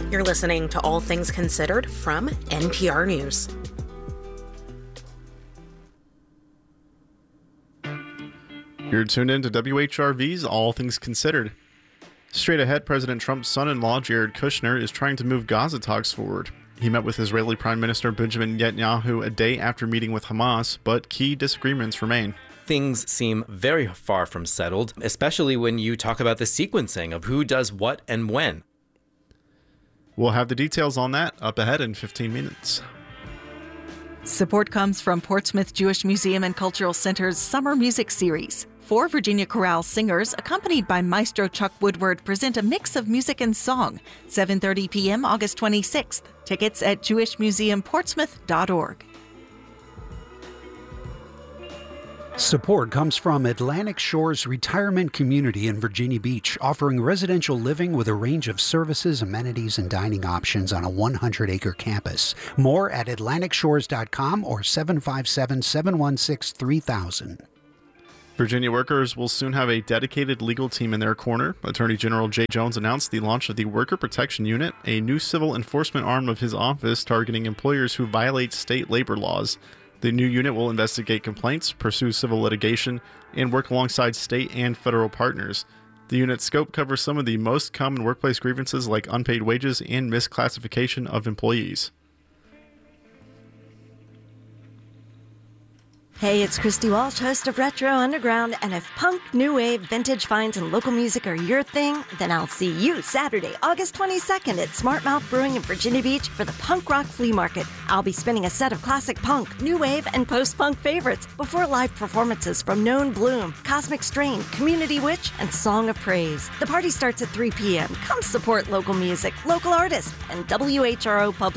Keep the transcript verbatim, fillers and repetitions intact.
You're listening to All Things Considered from N P R News. You're tuned in to W H R V's All Things Considered. Straight ahead, President Trump's son-in-law, Jared Kushner, is trying to move Gaza talks forward. He met with Israeli Prime Minister Benjamin Netanyahu a day after meeting with Hamas, but key disagreements remain. Things seem very far from settled, especially when you talk about the sequencing of who does what and when. We'll have the details on that up ahead in fifteen minutes. Support comes from Portsmouth Jewish Museum and Cultural Center's Summer Music Series. Four Virginia chorale singers, accompanied by Maestro Chuck Woodward, present a mix of music and song. seven thirty p.m. August twenty-sixth. Tickets at jewish museum portsmouth dot org. Support comes from Atlantic Shores Retirement Community in Virginia Beach, offering residential living with a range of services, amenities, and dining options on a one hundred acre campus. More at atlantic shores dot com or seven five seven, seven one six, three thousand. Virginia workers will soon have a dedicated legal team in their corner. Attorney General Jay Jones announced the launch of the Worker Protection Unit, a new civil enforcement arm of his office targeting employers who violate state labor laws. The new unit will investigate complaints, pursue civil litigation, and work alongside state and federal partners. The unit's scope covers some of the most common workplace grievances like unpaid wages and misclassification of employees. Hey, it's Christy Walsh, host of Retro Underground, and if punk, new wave, vintage finds, and local music are your thing, then I'll see you Saturday, August twenty-second at Smart Mouth Brewing in Virginia Beach for the Punk Rock Flea Market. I'll be spinning a set of classic punk, new wave, and post-punk favorites before live performances from Known Bloom, Cosmic Strain, Community Witch, and Song of Praise. The party starts at three p.m. Come support local music, local artists, and W H R O Public